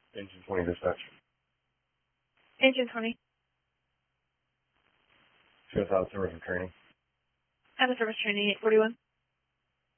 Engine 20 dispatch. Engine 20. Shows out service and training. Have a service training 841.